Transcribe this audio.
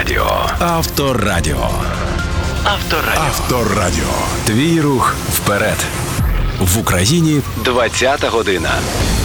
Авторадіо. Авторадіо. Авторадіо. Твій рух вперед. В Україні 20-та година.